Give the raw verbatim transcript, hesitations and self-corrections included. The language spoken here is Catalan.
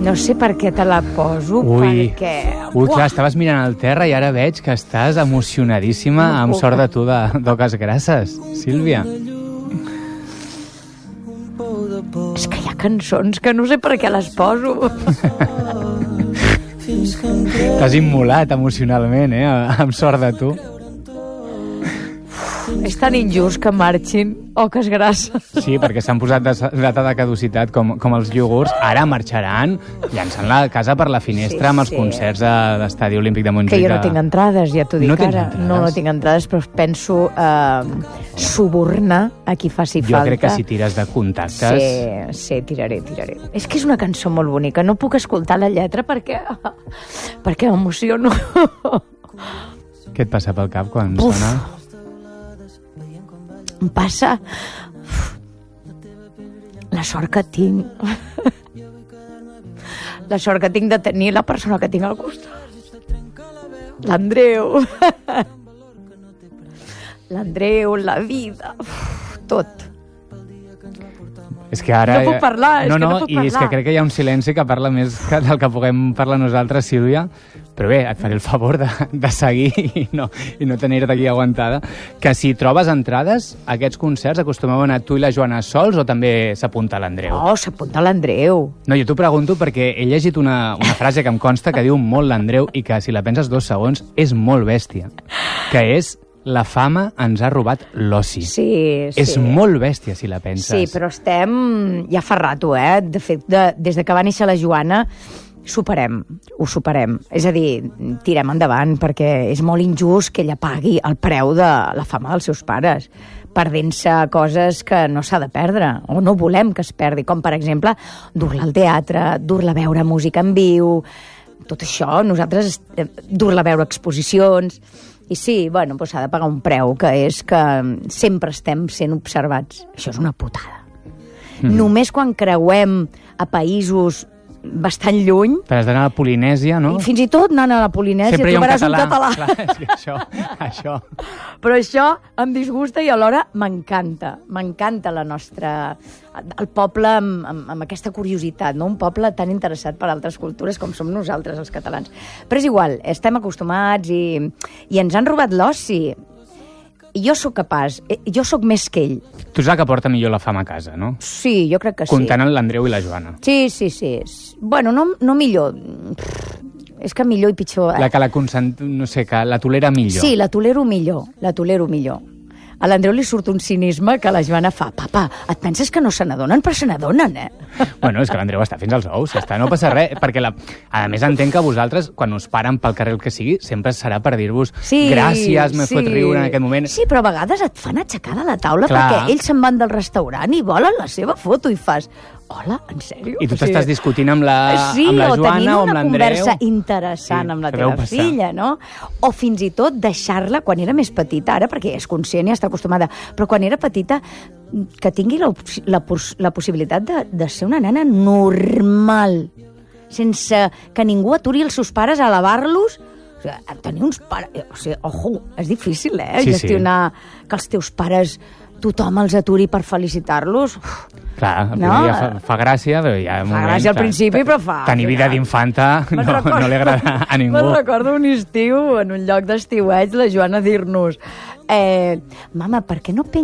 No sé per què te la poso, Ui, perquè... ui, clar, estaves mirant al terra i ara veig que estàs emocionadíssima No amb puc. Sort de tu de d'Oques Grasses, Sílvia. És que hi ha cançons que no sé per què les poso. T'has immolat emocionalment, eh, amb Sort de tu. És tan injust que marxin Oques Grasses. Sí, perquè s'han posat de data de caducitat com, com els iogurts. Ara marxaran llançant la casa per la finestra Sí, amb els sí. concerts de l'Estadi Olímpic de Montjuïc. Que jo no tinc entrades, ja t'ho dic No tens ara. entrades? No, no tinc entrades, però penso eh, subornar a qui faci Jo falta. crec que si tires de contactes... Sí, sí, tiraré, tiraré. És que és una cançó molt bonica. No puc escoltar la lletra perquè... perquè m'emociono. Què et passa pel cap quan Uf. sona? Em passa... La sort que tinc... La sort que tinc de tenir la persona que tinc al costat. L'Andreu. L'Andreu, la vida... Uf, tot. És que ara... No puc parlar, és no, que no no, puc i és parlar. que crec que hi ha un silenci que parla més que del que puguem parlar nosaltres, Sílvia. Però bé, et faré el favor de, de seguir i no, i no tenir-te aquí aguantada. Que si trobes entrades, aquests concerts acostumeu a anar tu i la Joana sols o també s'apunta l'Andreu? Oh, s'apunta l'Andreu. No, jo t'ho pregunto perquè he llegit una, una frase que em consta que diu molt l'Andreu i que, si la penses dos segons, és molt bèstia. Que és: la fama ens ha robat l'oci. Sí, sí. És molt bèstia, si la penses. Sí, però estem ja fa rato, eh? De fet, de, des de que va néixer la Joana, superem, ho superem. És a dir, tirem endavant, perquè és molt injust que ella pagui el preu de la fama dels seus pares, perdent-se coses que no s'ha de perdre, o no volem que es perdi, com per exemple dur-la al teatre, dur-la a veure música en viu, tot això, nosaltres eh, dur-la a veure exposicions. I sí, bueno, doncs s'ha de pagar un preu, que és que sempre estem sent observats. Això és una putada. Mm. Només quan creuem a països bastant lluny... Te n'has d'anar a la Polinèsia, no? I fins i tot anant a la Polinèsia Sempre hi ha un trobaràs català. un català. Clar, és que això, això... Però això em disgusta i alhora m'encanta. M'encanta la nostra... el poble amb, amb, amb aquesta curiositat, no? Un poble tan interessat per altres cultures com som nosaltres, els catalans. Però és igual, estem acostumats i, i ens han robat l'oci. Jo sóc capaç, jo sóc més que ell. Tu ets la que porta millor la fama a casa, no? Sí, jo crec que sí. Comptant amb l'Andreu i la Joana. Sí, sí, sí. Bueno, no, no millor. És que millor i pitjor... La que la consent... no sé, que la tolera millor. Sí, la tolero millor, la tolero millor. A l'Andreu li surt un cinisme que la Joana fa. Papa, et penses que no se n'adonen? Però se n'adonen, eh? Bueno, és que l'Andreu està fins als ous, està, no passa res, perquè la... a més entenc que vosaltres, quan us paren pel carrer el que sigui, sempre serà per dir-vos sí, gràcies, m'he sí. fot riure en aquest moment. Sí, però a vegades et fan aixecar de la taula. Clar. Perquè ells se'n van del restaurant i volen la seva foto i fas... Hola, en sèrio? I tu t'estàs discutint amb la, sí, amb la o Joana tenint o amb una l'Andreu. conversa interessant Sí, amb la que deu teva passar. filla, no? O fins i tot deixar-la, quan era més petita, ara perquè és conscient i està acostumada, però quan era petita, que tingui la, la, la possibilitat de, de ser una nena normal, sense que ningú aturi els seus pares a lavar-los. O sigui, tenir uns pares... O sigui, ojo, és difícil, eh? Sí, gestionar sí. que els teus pares tothom els aturi per felicitar-los. Clar, el primer No? dia fa, fa gràcia, però ja... Fa gràcia al principi, però fa... Tenir vida d'infanta no, no li agrada a ningú. Me'n recordo un estiu, en un lloc d'estiueig, la Joana dir-nos eh, mama, per què no penses